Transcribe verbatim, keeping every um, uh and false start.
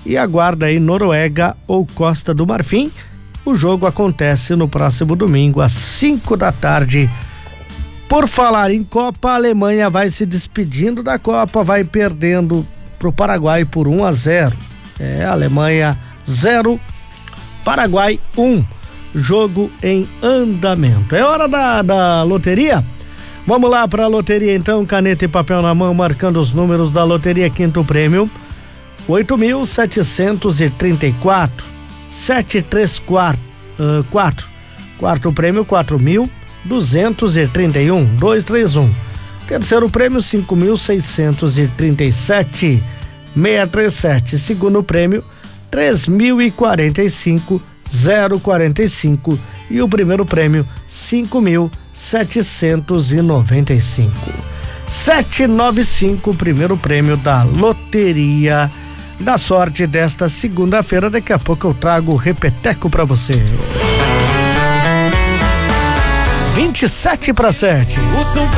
e aguarda aí Noruega ou Costa do Marfim. O jogo acontece no próximo domingo às cinco da tarde. Por falar em Copa, a Alemanha vai se despedindo da Copa, vai perdendo pro Paraguai por um a zero. É, Alemanha zero, Paraguai um. Jogo em andamento. É hora da, da loteria? Vamos lá para a loteria então, caneta e papel na mão, marcando os números da loteria. Quinto prêmio, oito mil setecentos e trinta e quatro, sete três quatro, uh, quatro. Quarto prêmio, quatro mil duzentos e trinta e um, dois três um. Terceiro prêmio, cinco mil seiscentos e trinta e sete, seis três sete. Segundo prêmio, três mil e quarenta e cinco, zero quarenta e cinco. E o primeiro prêmio, cinco mil setecentos e noventa e cinco. setecentos e noventa e cinco, primeiro prêmio da Loteria da Sorte desta segunda-feira. Daqui a pouco eu trago o repeteco pra você. vinte e sete para sete.